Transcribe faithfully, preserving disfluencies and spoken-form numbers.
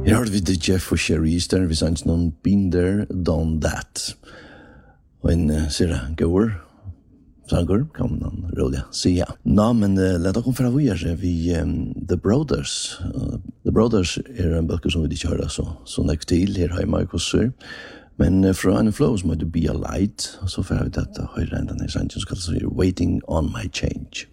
Her har vi The Jeff og Cherise, der vi sanns noen Been There, Done That. Og en uh, sier gåer, sanger, kan man rolig si ja. Nå, men uh, let oss komme fra videre vi um, The Brothers. Uh, The Brothers er en bøker som vi ikke hører så, så nek til her hjemme i Kosser. Men uh, fra en flow som heter Be a Light, så får vi dette høyre enn denne sangen som skal si Waiting on My Change.